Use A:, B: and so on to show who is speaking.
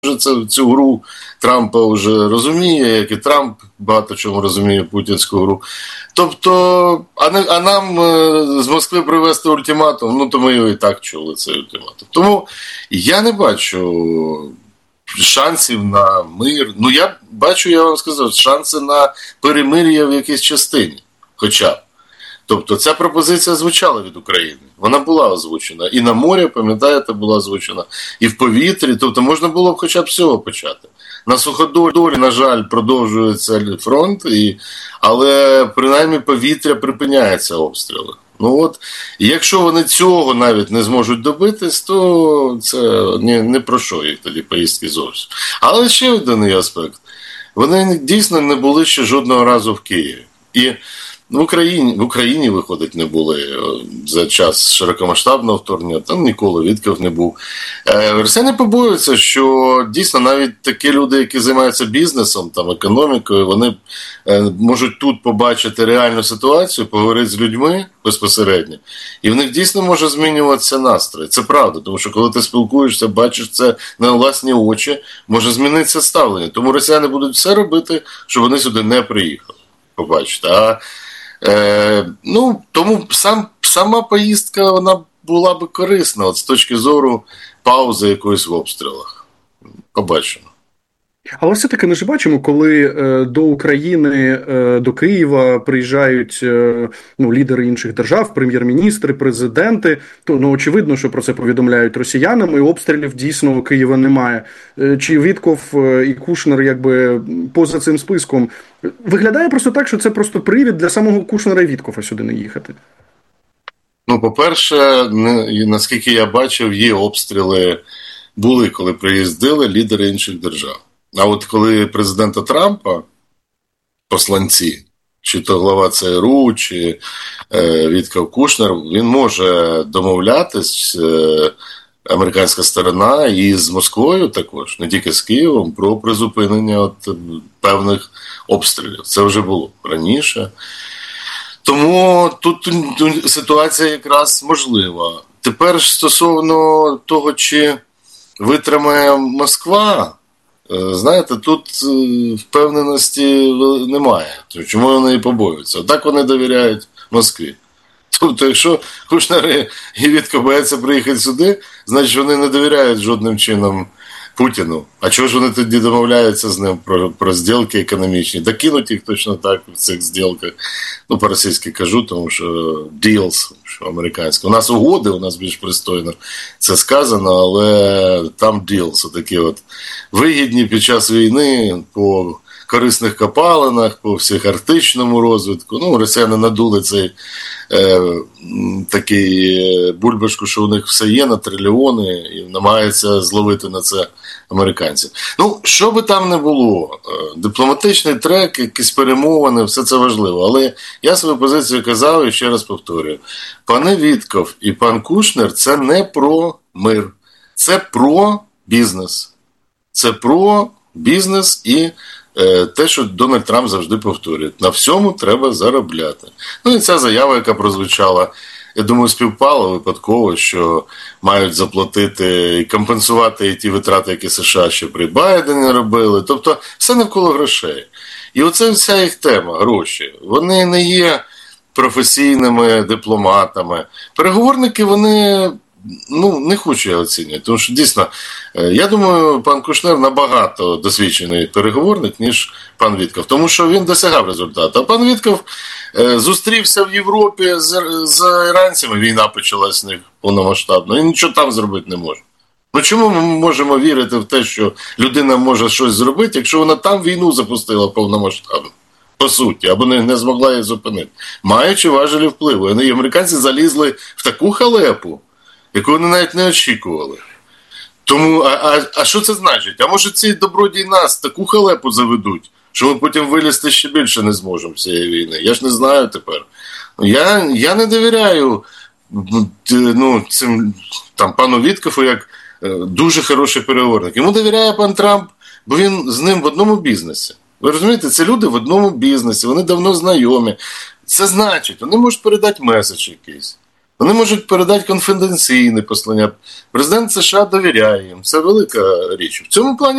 A: цю гру Трампа вже розуміє, як і Трамп багато чому розуміє путінську гру. Тобто, а нам з Москви привезти ультиматум, ну то ми його і так чули, цей ультиматум. Тому я не бачу шансів на мир. Ну я бачу, я вам сказав, шанси на перемир'я в якійсь частині, хоча б. Тобто ця пропозиція звучала від України. Вона була озвучена. І на морі, пам'ятаєте, була озвучена. І в повітрі. Тобто можна було б хоча б з цього почати. На суходолі, на жаль, продовжується фронт, але принаймні повітря припиняється обстріли. Ну от, і якщо вони цього навіть не зможуть добитись, то це не про що їх тоді поїздки зовсім. Але ще один аспект. Вони дійсно не були ще жодного разу в Києві. І в Україні, виходить, не були за час широкомасштабного вторгнення, там ніколи Вітков не був. Росіяни побоюються, що дійсно навіть такі люди, які займаються бізнесом, там, економікою, вони можуть тут побачити реальну ситуацію, поговорити з людьми безпосередньо, і в них дійсно може змінюватися настрій. Це правда, тому що коли ти спілкуєшся, бачиш це на власні очі, може змінитися ставлення. Тому росіяни будуть все робити, щоб вони сюди не приїхали. Побачите. Тому сама поїздка, вона була би корисна от з точки зору паузи якоїсь в обстрілах. Побачимо.
B: Але все-таки ми ж бачимо, коли до України, до Києва приїжджають лідери інших держав, прем'єр-міністри, президенти, то очевидно, що про це повідомляють росіянам, і обстрілів дійсно Києва немає. Чи Вітков і Кушнер якби поза цим списком? Виглядає просто так, що це просто привід для самого Кушнера і Віткова сюди не їхати.
A: По-перше, наскільки я бачив, є обстріли, були, коли приїздили лідери інших держав. А от коли президента Трампа, посланці, чи то глава ЦРУ, чи Вітков Кушнер, він може домовлятись, американська сторона, і з Москвою також, не тільки з Києвом, про призупинення певних обстрілів. Це вже було раніше. Тому тут ситуація якраз можлива. Тепер стосовно того, чи витримає Москва, знаєте, тут впевненості немає. Чому вони і побоюються? Так вони довіряють Москві. Тобто, якщо Кушнер і Вітков бояться приїхати сюди, значить вони не довіряють жодним чином Путіну. А чого ж вони тоді домовляються з ним про зділки економічні? Да кинуть їх точно так в цих зділках. По-російськи кажу, тому що deals, що американське. У нас угоди, у нас більш пристойно це сказано, але там deals, отакі от вигідні під час війни по корисних копалинах, по всіх арктичному розвитку. Росіяни надули цей такий бульбашку, що у них все є на трильйони, і намагаються зловити на це американців. Що би там не було, дипломатичний трек, якісь перемовини, все це важливо. Але я свою позицію казав і ще раз повторюю. Пане Вітков і пан Кушнер – це не про мир, це про бізнес. Це про бізнес і те, що Дональд Трамп завжди повторює. На всьому треба заробляти. І ця заява, яка прозвучала, я думаю, співпала випадково, що мають заплатити і компенсувати і ті витрати, які США ще при Байдені робили. Тобто все навколо грошей. І оце вся їх тема, гроші. Вони не є професійними дипломатами. Переговорники, вони не хочу я оцінювати, тому що дійсно, я думаю, пан Кушнер набагато досвідчений переговорник, ніж пан Вітков, тому що він досягав результату. А пан Вітков зустрівся в Європі з іранцями, війна почалась в них повномасштабно, і нічого там зробити не може. Чому ми можемо вірити в те, що людина може щось зробити, якщо вона там війну запустила повномасштабно? По суті, або не змогла її зупинити. Маючи важелі впливу. І американці залізли в таку халепу, яку вони навіть не очікували. Тому, а що це значить? А може ці добродії нас таку халепу заведуть, що ми потім вилізти ще більше не зможемо з цієї війни? Я ж не знаю тепер. Я не довіряю цим пану Віткову як дуже хороший переговорник. Йому довіряє пан Трамп, бо він з ним в одному бізнесі. Ви розумієте, це люди в одному бізнесі, вони давно знайомі. Це значить, вони можуть передати меседж якийсь. Вони можуть передати конфіденційне послання. Президент США довіряє їм. Це велика річ. В цьому плані